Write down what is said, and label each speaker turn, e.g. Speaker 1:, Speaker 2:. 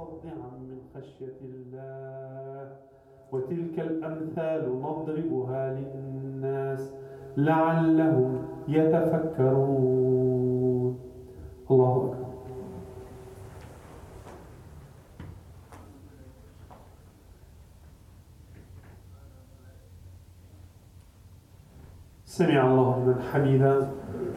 Speaker 1: متصدعا من خشية الله. وتلك الأمثال نضربها للناس لعلهم يتفكرون. الله أكبر. سمع الله لمن حمده.